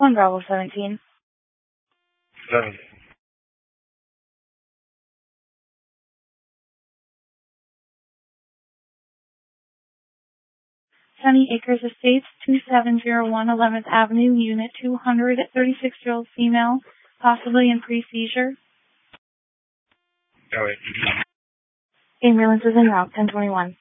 1 Bravo 17. 7. Sunny Acres Estates, 2701 11th Avenue, Unit 200, 36-year-old female, possibly in pre-seizure. Oh, wait. Ambulance is en route, 1021.